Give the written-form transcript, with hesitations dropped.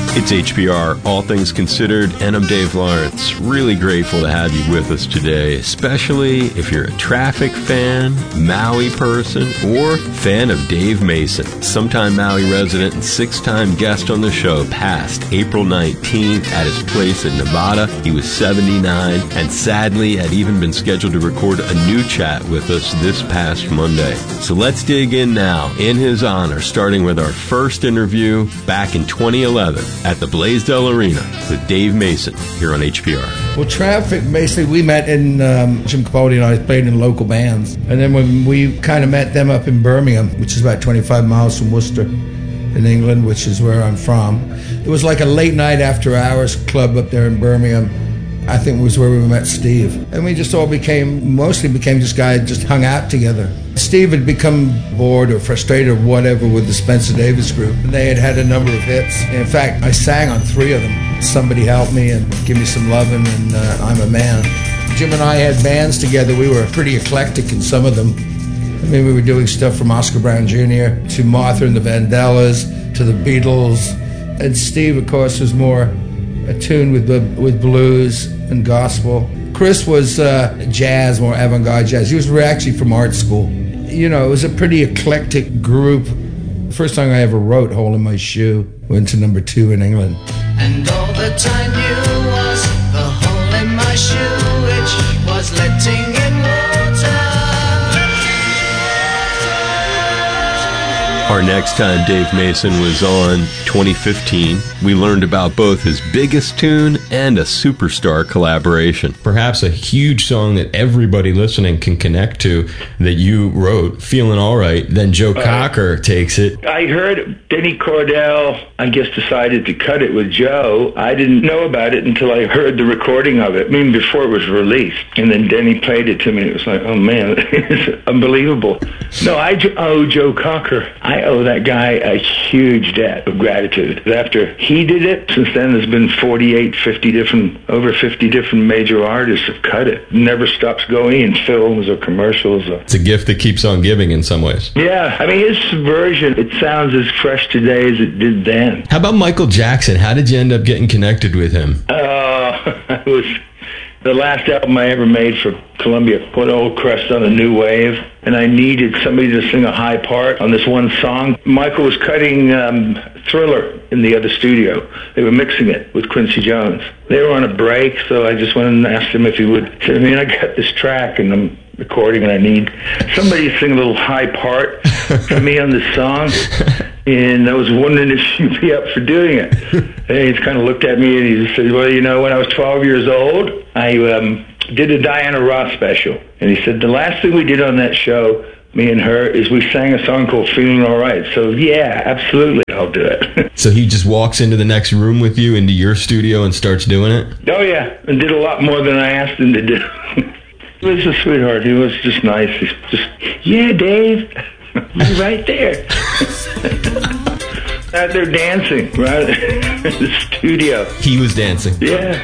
It's HPR, All Things Considered, and I'm Dave Lawrence. Really grateful to have you with us today, especially if you're a Traffic fan, Maui person, or fan of Dave Mason, sometime Maui resident and six-time guest on the show, passed April 19th at his place in Nevada. He was 79 and sadly had even been scheduled to record a new chat with us this past Monday. So let's dig in now in his honor, starting with our first interview back in 2011 at the Blaisdell Arena with Dave Mason here on HPR. Well, Traffic, basically, we met in, Jim Capote and I played in local bands. And then when we kind of met them up in Birmingham, which is about 25 miles from Worcester in England, which is where I'm from. It was like a late night after hours club up there in Birmingham. I think it was where we met Steve. And we just all mostly became just guys just hung out together. Steve had become bored or frustrated or whatever with the Spencer Davis Group. And they had a number of hits. In fact, I sang on 3 of them. Somebody Help Me and Give Me Some Lovin' and I'm a Man. Jim and I had bands together. We were pretty eclectic in some of them. I mean, we were doing stuff from Oscar Brown Jr. to Martha and the Vandellas to the Beatles. And Steve, of course, was more attuned with blues and gospel. Chris was jazz, more avant-garde jazz. He was actually from art school. You know, it was a pretty eclectic group. The first song I ever wrote, Hole in My Shoe, went to number 2 in England. And all that I knew was the hole in my shoe, which was letting in water. Our next time Dave Mason was on, 2015, we learned about both his biggest tune and a superstar collaboration. Perhaps a huge song that everybody listening can connect to that you wrote, Feeling Alright, then Joe Cocker takes it. I heard Denny Cordell, I guess, decided to cut it with Joe. I didn't know about it until I heard the recording of it, I mean, before it was released. And then Denny played it to me. It was like, oh man, it's unbelievable. No, I owe Joe Cocker, I owe that guy a huge debt of gratitude. After he did it, since then there's been over 50 different major artists have cut it. Never stops going in films or commercials. It's a gift that keeps on giving in some ways. Yeah, I mean, his version, it sounds as fresh today as it did then. How about Michael Jackson? How did you end up getting connected with him? It was the last album I ever made for Columbia, put Old Crest on a New Wave, and I needed somebody to sing a high part on this one song. Michael was cutting Thriller in the other studio. They were mixing it with Quincy Jones. They were on a break, so I just went and asked him if he would. I mean, I got this track and I'm recording and I need somebody to sing a little high part for me on this song. And I was wondering if you'd be up for doing it. And he kind of looked at me and he said, well, you know, when I was 12 years old, I did a Diana Ross special. And he said, the last thing we did on that show, me and her, is we sang a song called Feeling Alright. So yeah, absolutely, I'll do it. So he just walks into the next room with you, into your studio, and starts doing it? Oh yeah, and did a lot more than I asked him to do. He was a sweetheart. He was just nice. He's just, yeah, Dave, you're right there. Out there dancing, right? In the studio. He was dancing. Yeah.